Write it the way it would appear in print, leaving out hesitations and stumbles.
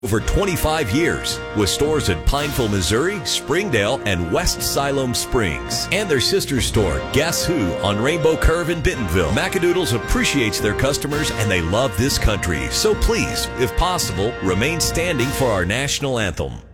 Over 25 years, with stores in Pineville, Missouri, Springdale, and West Siloam Springs. And their sister store, Guess Who, on Rainbow Curve in Bentonville. Macadoodles appreciates their customers and they love this country. So please, if possible, remain standing for our national anthem.